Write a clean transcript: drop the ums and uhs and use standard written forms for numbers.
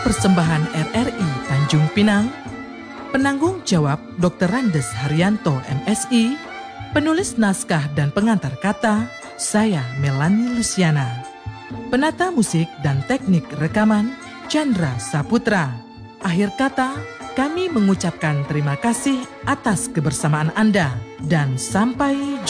Persembahan RRI Tanjung Pinang. Penanggung jawab Dr. Randes Haryanto MSI. Penulis naskah dan pengantar kata, saya Melanie Luciana. Penata musik dan teknik rekaman, Chandra Saputra. Akhir kata, kami mengucapkan terima kasih atas kebersamaan Anda dan sampai jumpa.